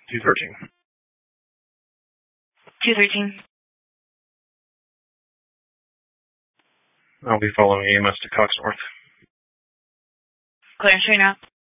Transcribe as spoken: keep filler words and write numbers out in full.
two thirteen. two thirteen. I'll be following E M S to Cox North. Clearance right now.